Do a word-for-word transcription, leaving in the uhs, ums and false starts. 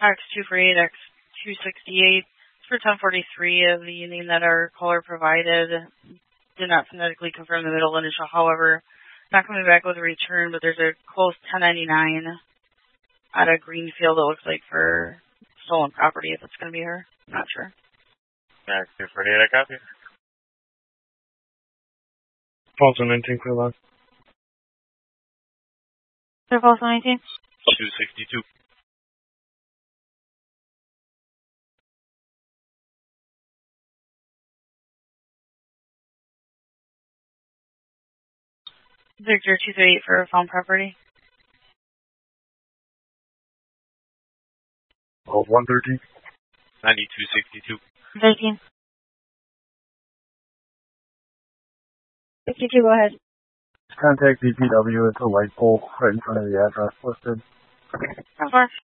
X two forty-eight, X two sixty-eight. It's for ten forty-three of the union that our caller provided. Did not phonetically confirm the middle initial, however. Not coming back with a return, but there's a closed ten ninety-nine out of Greenfield, it looks like, for stolen property, if it's going to be her. Not sure. X two forty-eight, I copy. False one nineteen, clear log. Clear false one nineteen? two sixty-two. Victor two thirty-eight for found property. Oh, one thirteen. ninety-two sixty-two. thirteen. fifty-two, go ahead. Contact D P W at the light pole right in front of the address listed. Of course.